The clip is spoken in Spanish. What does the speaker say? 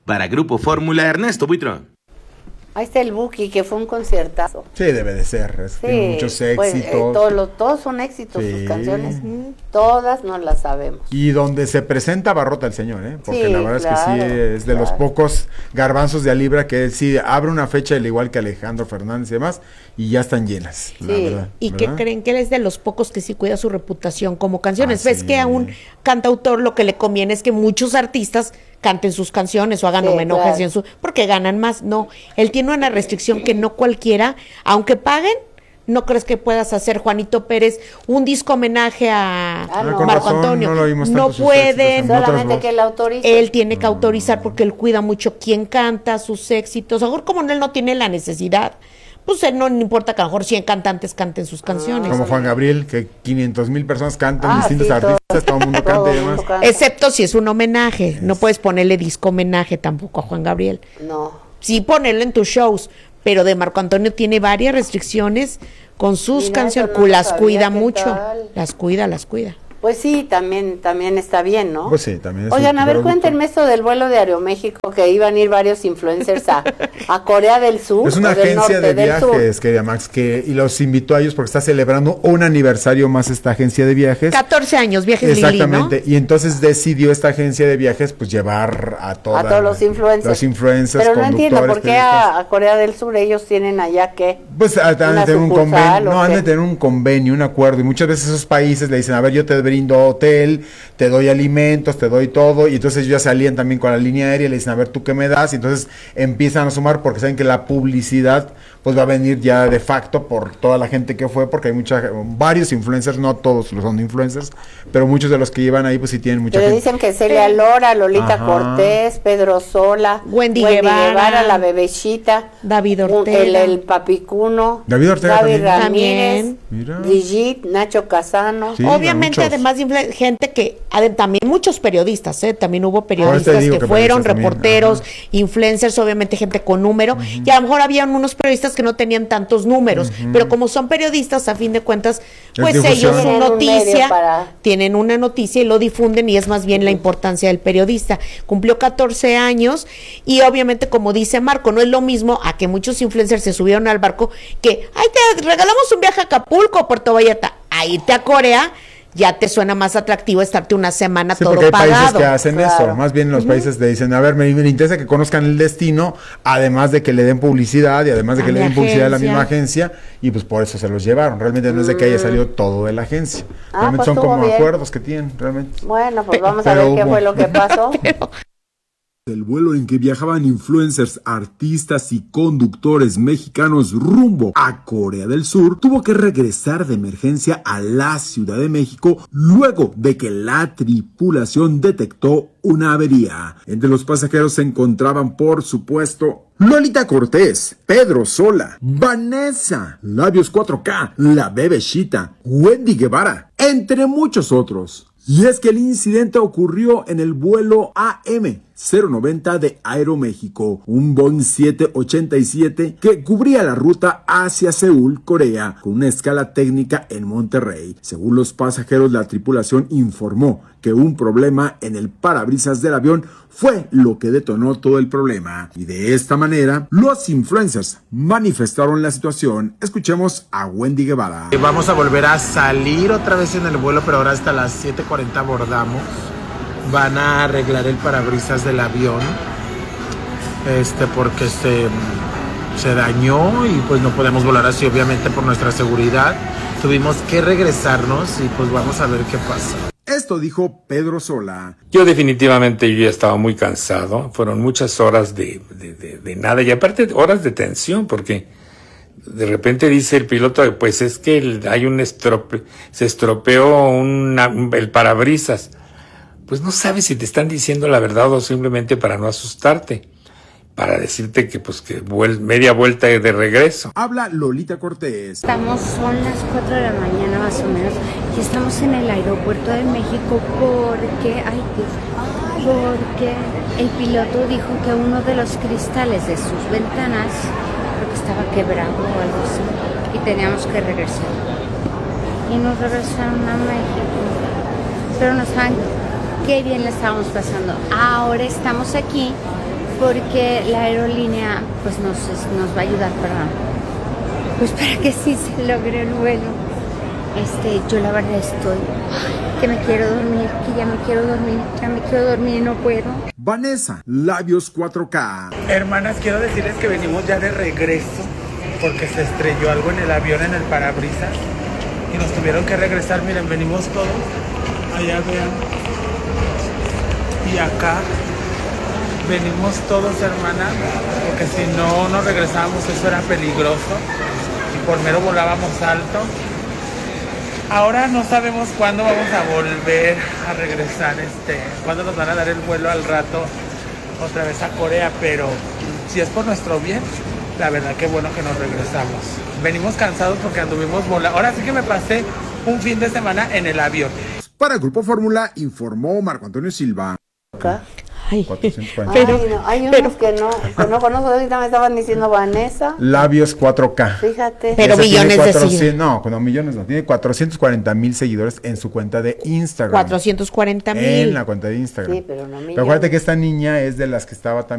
Para Grupo Fórmula, Ernesto Buitrón. Ahí está el Buki, que fue un conciertazo. Sí, debe de ser. Tiene muchos éxitos. Pues, todos son éxitos, sus canciones. Todas no las sabemos. Y donde se presenta abarrota el señor, porque sí, la verdad es que sí, es de los pocos garbanzos de a libra que sí abre una fecha, al igual que Alejandro Fernández y demás, y ya están llenas, la verdad. ¿Y qué creen? Que él es de los pocos que sí cuida su reputación como canciones. ¿Ves que a un cantautor lo que le conviene es que muchos artistas canten sus canciones o hagan homenajes porque ganan más? No, él tiene una restricción que no cualquiera, aunque paguen. ¿No crees que puedas hacer, Juanito Pérez, un disco homenaje a Marco Antonio? No pueden. Solamente que él autorice. Él tiene que autorizar porque él cuida mucho quién canta, sus éxitos. A lo mejor como él no tiene la necesidad, pues él no importa que a lo mejor 100 cantantes canten sus canciones. Como Juan Gabriel, que 500,000 personas cantan, distintos artistas, todo el mundo canta y demás. Excepto si es un homenaje. No puedes ponerle disco homenaje tampoco a Juan Gabriel. No. Sí, ponerlo en tus shows. Pero de Marco Antonio tiene varias restricciones con sus canciones, las cuida mucho, las cuida. Pues sí, también está bien, ¿no? Pues sí, también. Oigan, a ver, cuéntenme esto del vuelo de Aeroméxico, que iban a ir varios influencers a Corea del Sur. Es una agencia de viajes, querida Max, y los invitó a ellos porque está celebrando un aniversario más esta agencia de viajes. 14 años, Viajes Lili, ¿no? Exactamente, y entonces decidió esta agencia de viajes pues llevar a todos los influencers. Pero no entiendo por qué a Corea del Sur ellos tienen allá que... Pues han de tener un convenio, han de tener un convenio, un acuerdo, y muchas veces esos países le dicen, a ver, yo te brindo hotel, te doy alimentos, te doy todo, y entonces ellos ya salían también con la línea aérea y le dicen, a ver, ¿tú qué me das? Y entonces empiezan a sumar porque saben que la publicidad pues va a venir ya de facto por toda la gente que fue, porque hay varios influencers, no todos son influencers, pero muchos de los que llevan ahí pues sí tienen mucha gente. Dicen que Celia Lora, Lolita Cortés, Pedro Sola, Wendy Guevara, la Bebecita, David Ortega, el Papicuno, David Ortega Ramírez, Brigitte, Nacho Casano. Sí, obviamente además de gente que, también muchos periodistas, también hubo periodistas que fueron, reporteros, influencers, obviamente gente con número, y a lo mejor habían unos periodistas que no tenían tantos números, pero como son periodistas, a fin de cuentas, pues ellos su noticia, tienen una noticia y lo difunden, y es más bien la importancia del periodista. Cumplió 14 años y obviamente, como dice Marco, no es lo mismo a que muchos influencers se subieron al barco que, ay, te regalamos un viaje a Acapulco, Puerto Vallarta, a irte a Corea. Ya te suena más atractivo estarte una semana todo pagado. Porque hay países que hacen eso, más bien los países le dicen, a ver, me interesa que conozcan el destino, además de que le den publicidad y además de que le den publicidad a la misma agencia, y pues por eso se los llevaron. Realmente no es de que haya salido todo de la agencia. Realmente pues son como acuerdos que tienen, realmente. Bueno, pues vamos a ver qué fue lo que pasó. El vuelo en que viajaban influencers, artistas y conductores mexicanos rumbo a Corea del Sur tuvo que regresar de emergencia a la Ciudad de México luego de que la tripulación detectó una avería. Entre los pasajeros se encontraban, por supuesto, Lolita Cortés, Pedro Sola, Vanessa, Labios 4K, La Bebecita, Wendy Guevara, entre muchos otros. Y es que el incidente ocurrió en el vuelo AM090 de Aeroméxico, un Boeing 787 que cubría la ruta hacia Seúl, Corea, con una escala técnica en Monterrey. Según los pasajeros, la tripulación informó que un problema en el parabrisas del avión fue lo que detonó todo el problema. Y de esta manera, los influencers manifestaron la situación. Escuchemos a Wendy Guevara. Vamos a volver a salir otra vez en el vuelo, pero ahora hasta las 7:40 abordamos. Van a arreglar el parabrisas del avión, porque se dañó y pues no podemos volar así, obviamente por nuestra seguridad. Tuvimos que regresarnos y pues vamos a ver qué pasa. Esto dijo Pedro Sola. Yo definitivamente ya estaba muy cansado. Fueron muchas horas de nada y aparte horas de tensión porque de repente dice el piloto, pues es que se estropeó el parabrisas. Pues no sabes si te están diciendo la verdad o simplemente para no asustarte. Para decirte que media vuelta de regreso. Habla Lolita Cortés. Son las 4 de la mañana más o menos y estamos en el aeropuerto de México porque el piloto dijo que uno de los cristales de sus ventanas creo que estaba quebrado o algo así y teníamos que regresar. Y nos regresaron a México. Pero no saben qué bien le estábamos pasando. Ahora estamos aquí porque la aerolínea pues nos va a ayudar para que sí se logre el vuelo. Yo la verdad estoy que me quiero dormir, que ya me quiero dormir y no puedo. Vanessa, Labios 4K. Hermanas, quiero decirles que venimos ya de regreso porque se estrelló algo en el avión, en el parabrisas, y nos tuvieron que regresar. Miren, venimos todos, allá vean, y acá venimos todos, hermanas, porque si no nos regresábamos eso era peligroso y por mero volábamos alto. Ahora no sabemos cuándo vamos a volver a regresar, cuándo nos van a dar el vuelo al rato otra vez a Corea, pero si es por nuestro bien, la verdad que bueno que nos regresamos. Venimos cansados porque anduvimos volando. Ahora sí que me pasé un fin de semana en el avión. Para el Grupo Fórmula informó Marco Antonio Silva. Ay, 440. Hay unos que no conozco, ahorita me estaban diciendo Vanessa. Labios 4K. Fíjate. Pero Ese millones tiene de 400, seguidores. No, millones no. Tiene 440,000 seguidores en su cuenta de Instagram. 440,000. En la cuenta de Instagram. Sí, pero no millones. Pero acuérdate que esta niña es de las que estaba también